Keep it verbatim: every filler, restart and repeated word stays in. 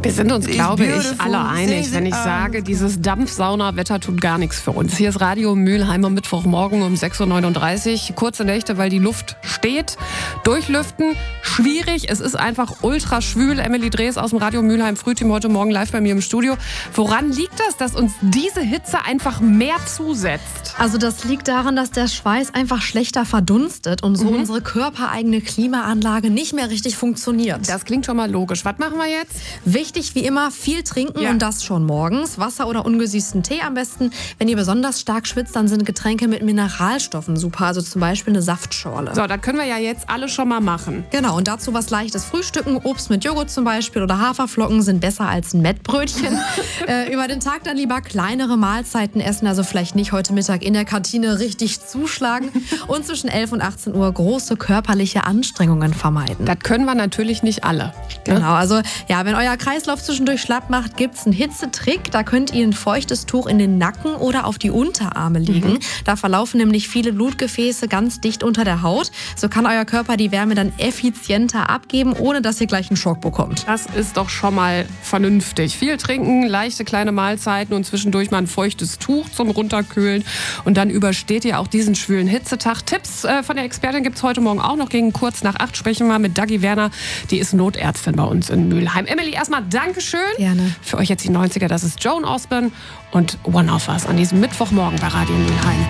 Wir sind uns, glaube ich, alle einig, wenn ich sage, dieses Dampfsauna-Wetter tut gar nichts für uns. Hier ist Radio Mülheim am Mittwochmorgen um sechs Uhr neununddreißig. Kurze Nächte, weil die Luft steht. Durchlüften, schwierig. Es ist einfach ultra schwül. Emily Drees aus dem Radio Mülheim Frühteam heute Morgen live bei mir im Studio. Woran liegt das, dass uns diese Hitze einfach mehr zusetzt? Also das liegt daran, dass der Schweiß einfach schlechter verdunstet und so mhm. unsere körpereigene Klimaanlage nicht mehr richtig funktioniert. Das klingt schon mal logisch. Was machen wir jetzt? Wichtig wie immer, viel trinken ja. und das schon morgens. Wasser oder ungesüßten Tee am besten. Wenn ihr besonders stark schwitzt, dann sind Getränke mit Mineralstoffen super. Also zum Beispiel eine Saftschorle. So, das können wir ja jetzt alle schon mal machen. Genau, und dazu was Leichtes frühstücken. Obst mit Joghurt zum Beispiel oder Haferflocken sind besser als ein Mettbrötchen. äh, über den Tag dann lieber kleinere Mahlzeiten essen. Also vielleicht nicht heute Mittag in der Kantine richtig zuschlagen. Und zwischen elf und achtzehn Uhr große körperliche Anstrengungen vermeiden. Das können wir natürlich nicht alle. Ne? Genau, also ja, wenn euer Kreislauf zwischendurch schlapp macht, gibt es einen Hitzetrick. Da könnt ihr ein feuchtes Tuch in den Nacken oder auf die Unterarme legen. Mhm. Da verlaufen nämlich viele Blutgefäße ganz dicht unter der Haut. So kann euer Körper die Wärme dann effizienter abgeben, ohne dass ihr gleich einen Schock bekommt. Das ist doch schon mal vernünftig. Viel trinken, leichte kleine Mahlzeiten und zwischendurch mal ein feuchtes Tuch zum Runterkühlen. Und dann übersteht ihr auch diesen schwülen Hitzetag. Tipps äh, von der Expertin gibt es heute Morgen auch noch. Gegen kurz nach acht sprechen wir mit Dagi Werner. Die ist Notärztin bei uns in Mülheim. Emily, erstmal Dankeschön. Gerne. Für euch jetzt die neunziger, das ist Joan Osborne und One of Us an diesem Mittwochmorgen bei Radio Mülheim.